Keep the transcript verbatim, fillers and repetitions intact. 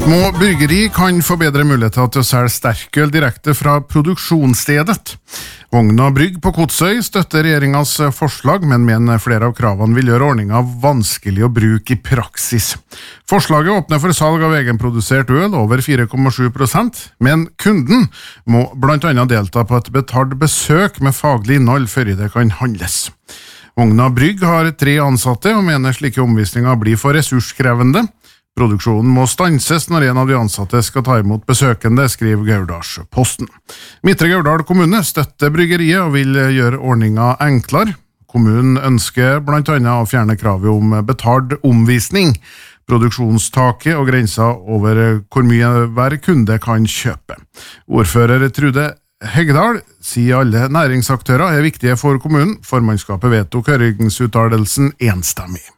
Må bryggeri kan få bedre muligheter til å selge sterkøl direkte fra produksjonsstedet. Vogna Brygg på Kotsøy støtter regjeringens forslag, men mener flere av kravene vil gjøre ordningen vanskelig å bruke i praksis. Forslaget åpner for salg av egenprodusert øl over fire komma sju prosent, men kunden må blant annet delta på et betalt besøk med faglig innhold før det kan handles. Vogna Brygg har tre ansatte og mener slike omvisninger blir for ressurskrevende. Produksjonen må stanses når en av de ansatte skal ta imot besøkende, skriver Gauldalsposten. Midtre Gauldal kommune støtter bryggeriet og vil gjøre ordningen enklere. Kommunen ønsker blant annet å fjerne kravet om betalt omvisning, produksjonstaket og grensa over hvor mye hver kunde kan kjøpe. Ordfører Trude Hegdal sier alle næringsaktører er viktige for kommunen. Formannskapet vedtok høringsuttalelsen enstemmig.